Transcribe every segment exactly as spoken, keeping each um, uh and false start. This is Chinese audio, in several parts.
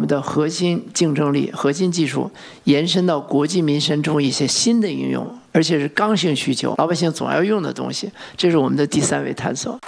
们的核心竞争力、核心技术延伸到国计民生中一些新的应用，而且是刚性需求，老百姓总要用的东西，这是我们的第三维探索。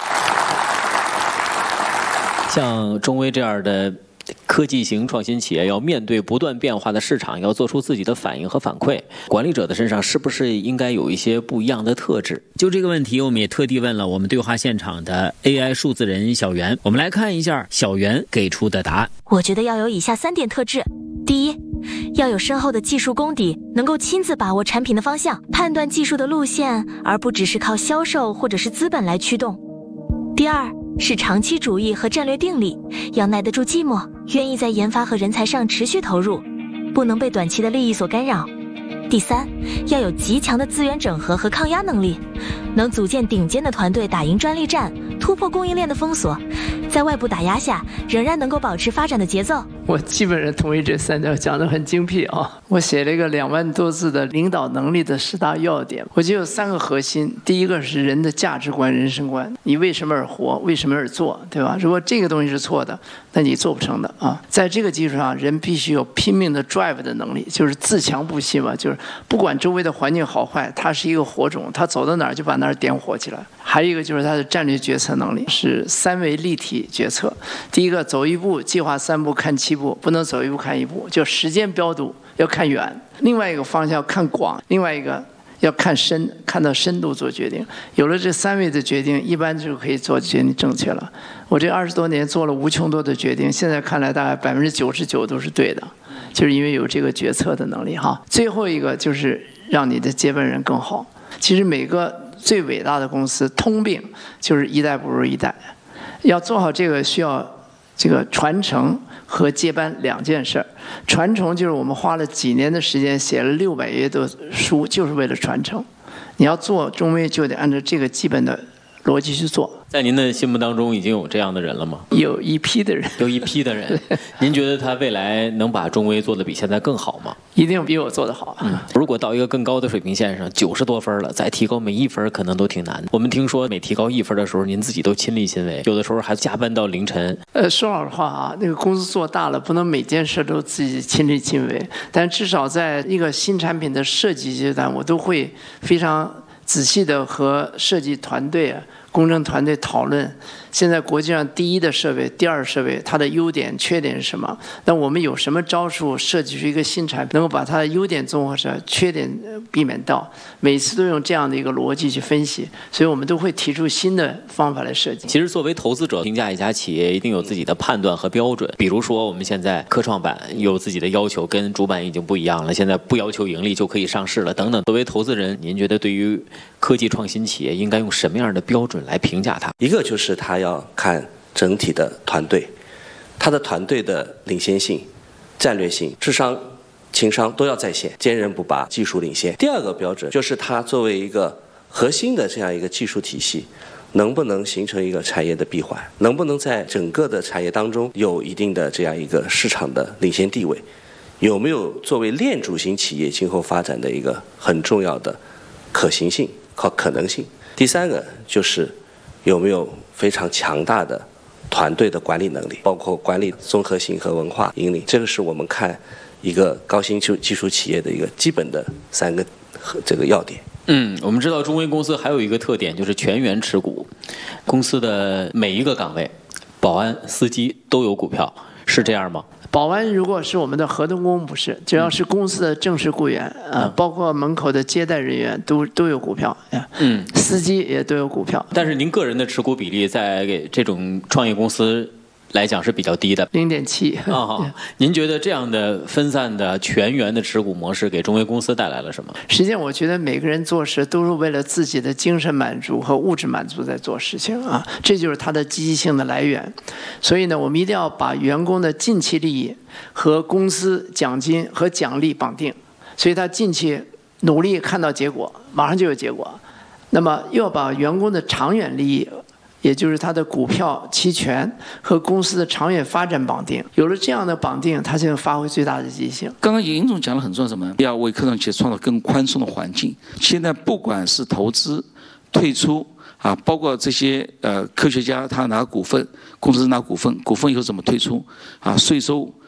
像中微这样的科技型创新企业，要面对不断变化的市场，要做出自己的反应和反馈。管理者的身上是不是应该有一些不一样的特质？就这个问题，我们也特地问了我们对话现场的 A I 数字人小袁。我们来看一下小袁给出的答案。 我觉得要有以下三点特质：第一，要有深厚的技术功底，能够亲自把握产品的方向，判断技术的路线，而不只是靠销售或者是资本来驱动。第二，是长期主义和战略定力，要耐得住寂寞，愿意在研发和人才上持续投入，不能被短期的利益所干扰。第三，要有极强的资源整合和抗压能力，能组建顶尖的团队打赢专利战，突破供应链的封锁，在外部打压下仍然能够保持发展的节奏。 我基本上同意这三条，讲得很精辟啊！我写了一个两万多字的领导能力的十大要点，我觉得有三个核心。第一个是人的价值观、人生观，你为什么而活，为什么而做，对吧？如果这个东西是错的，那你做不成的啊！在这个基础上，人必须有拼命的 drive 的能力，就是自强不息嘛，就是不管周围的环境好坏，他是一个火种，他走到哪儿就把哪儿点火起来。还有一个就是他的战略决策能力，是三维立体决策。第一个，走一步计划三步看七步，不能走一步看一步，就时间标度要看远。另外一个方向要看广，另外一个要看深，看到深度做决定。有了这三维的决定，一般就可以做决定正确了。我这二十多年做了无穷多的决定，现在看来大概百分之九十九都是对的，就是因为有这个决策的能力哈。最后一个就是让你的接班人更好。其实每个最伟大的公司通病就是一代不如一代，要做好这个需要这个传承和接班两件事儿。传承就是我们花了几年的时间写了六百页的书，就是为了传承。你要做中微就得按照这个基本的逻辑去做。 在您的心目当中已经有这样的人了吗？ 有一批的人， 有一批的人。您觉得他未来能把中微做得比现在更好吗？ 一定比我做得好。 嗯，如果到一个更高的水平线上，九十多分了，再提高每一分可能都挺难的。我们听说每提高一分的时候，您自己都亲力亲为，有的时候还加班到凌晨。 呃，说老实话啊，那个公司做大了，不能每件事都自己亲力亲为，但至少在一个新产品的设计阶段，我都会非常仔细的和设计团队啊、工程团队讨论，现在国际上第一的设备、第二设备，它的优点、缺点是什么？那我们有什么招数设计出一个新产品，能够把它的优点综合上，缺点避免到？每次都用这样的一个逻辑去分析，所以我们都会提出新的方法来设计。 其实作为投资者评价一家企业，一定有自己的判断和标准。比如说我们现在科创板有自己的要求，跟主板已经不一样了，现在不要求盈利就可以上市了，等等。作为投资人，您觉得对于科技创新企业应该用什么样的标准来评价它？ 一个就是他要看整体的团队，他的团队的领先性、战略性、智商、情商都要在线，坚韧不拔，技术领先。第二个标准就是他作为一个核心的这样一个技术体系，能不能形成一个产业的闭环，能不能在整个的产业当中有一定的这样一个市场的领先地位，有没有作为链主型企业今后发展的一个很重要的可行性和可能性。第三个就是有没有非常强大的团队的管理能力，包括管理综合性和文化引领，这个是我们看一个高新技术企业的一个基本的三个这个要点。 嗯，我们知道中微公司还有一个特点，就是全员持股，公司的每一个岗位，保安、司机都有股票，是这样吗？ 保安如果是我们的合同工不是，只要是公司的正式雇员，呃，包括门口的接待人员都都有股票，嗯，司机也都有股票。 但是您个人的持股比例在这种创业公司来讲是比较低的， 零点七。 啊，您觉得这样的分散的全员的持股模式给中微公司带来了什么？ 实际上，我觉得每个人做事都是为了自己的精神满足和物质满足在做事情啊，这就是它的积极性的来源。所以呢，我们一定要把员工的近期利益和公司奖金和奖励绑定，所以他近期努力看到结果，马上就有结果。那么又要把员工的长远利益，也就是他的股票期权和公司的长远发展绑定，有了这样的绑定，他就能发挥最大的积极性。 刚刚尹总讲了很重要什么？要为科创企业创造更宽松的环境。现在不管是投资、退出啊，包括这些呃科学家他拿股份，公司拿股份，股份以后怎么退出啊？税收